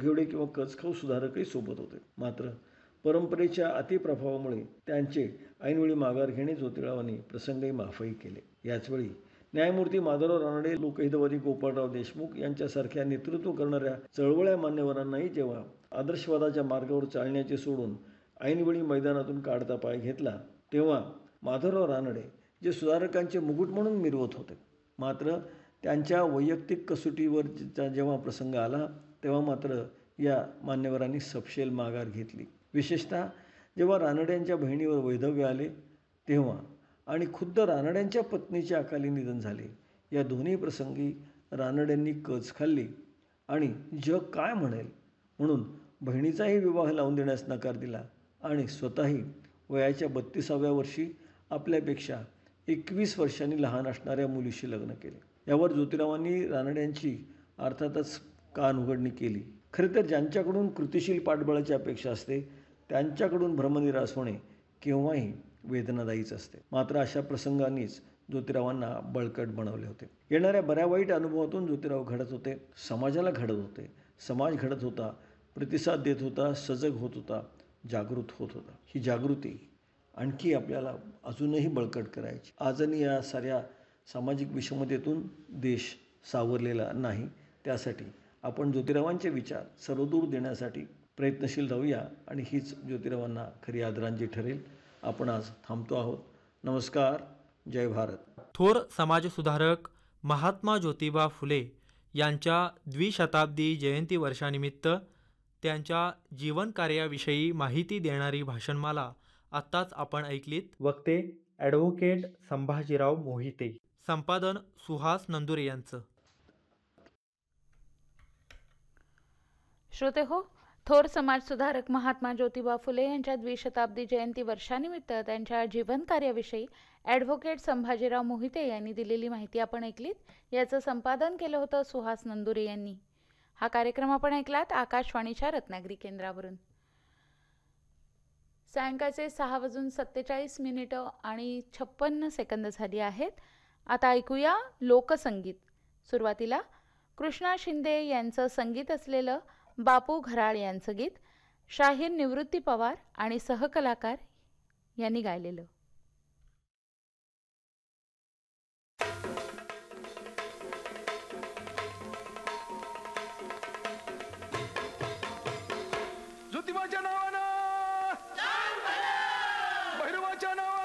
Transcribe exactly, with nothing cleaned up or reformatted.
वाघेवडे किंवा कचखाऊ सुधारकही सोबत होते. मात्र परंपरेच्या अतिप्रभावामुळे त्यांचे ऐनवेळी माघार घेणे ज्योतिरावांनी प्रसंगी माफही केले. याचवेळी न्यायमूर्ती माधवराव रानडे, लोकहितवादी गोपाळराव देशमुख यांच्यासारख्या नेतृत्व करणाऱ्या चळवळ्या मान्यवरांनाही जेव्हा आदर्शवादाच्या मार्गावर चालण्याचे सोडून ऐनवेळी मैदानातून काढता पाय घेतला, तेव्हा माधवराव रानडे जे सुधारकांचे मुकुट म्हणून मिरवत होते, मात्र त्यांच्या वैयक्तिक कसोटीवर जेव्हा प्रसंग आला तेव्हा मात्र या मान्यवरांनी सपशेल माघार घेतली. विशेषतः जेव्हा रानड्यांच्या बहिणीवर वैधव्य आले तेव्हा आणि खुद्द रानड्यांच्या पत्नीचे अकाली निधन झाले, या दोन्ही प्रसंगी रानड्यांनी कच खाल्ली आणि जग काय म्हणेल म्हणून बहिणीचाही विवाह लावून देण्यास नकार दिला आणि स्वतःही वयाच्या बत्तीसाव्या वर्षी आपल्यापेक्षा एकवीस वर्षांनी लहान असणाऱ्या मुलीशी लग्न केले. यावर ज्योतिरावांनी रानड्यांची अर्थातच कान उघडणी केली. खरे तर ज्यांच्याकडून कृतिशील पाठबळाची अपेक्षा असते त्यांच्याकडून भ्रमनिरास होणे केव्हाही वेदनादायीच असते. मात्र अशा प्रसंगांनीच ज्योतिरावांना बळकट बनवले होते. येणाऱ्या बऱ्या वाईट अनुभवातून ज्योतिराव घडत होते, समाजाला घडत होते, समाज घडत होता, प्रतिसाद देत होता, सजग होत होता, जागृत होत होता. ही जागृती आणखी आपल्याला अजूनही बळकट करायची. आजही या साऱ्या सामाजिक विषमतेतून देश सावरलेला नाही. त्यासाठी आपण ज्योतिरावांचे विचार सर्वदूर देण्यासाठी प्रयत्नशील राहूया आणि हीच ज्योतिरावांना खरी आदरांजली ठरेल. आपण आज थांबतो आहोत. नमस्कार. जय भारत. थोर समाजसुधारक महात्मा ज्योतिबा फुले यांच्या द्विशताब्दी जयंती वर्षानिमित्त त्यांच्या जीवन कार्याविषयी माहिती देणारी भाषणमाला आत्ताच आपण ऐकलीत. वक्ते ॲडव्होकेट संभाजीराव मोहिते, संपादन सुहास नंदुरे यांचं. श्रोते हो, थोर समाजसुधारक महात्मा ज्योतिबा फुले यांच्या द्विशताब्दी जयंती वर्षानिमित्त त्यांच्या जीवन कार्याविषयी ॲडव्होकेट संभाजीराव मोहिते यांनी दिलेली माहिती आपण ऐकलीत. याचं संपादन केलं होतं सुहास नंदुरे यांनी. हा कार्यक्रम आपण ऐकलात आकाशवाणीच्या रत्नागिरी केंद्रावरून. सायंकाळचे सहा वाजून सत्तेचाळीस मिनिटं आणि छप्पन्न सेकंद झाली आहेत. आता ऐकूया लोकसंगीत. सुरुवातीला कृष्णा शिंदे यांचं संगीत असलेलं बापू घराळ यांचं गीत, शाहीर निवृत्ती पवार आणि सहकलाकार यांनी गायलेलं.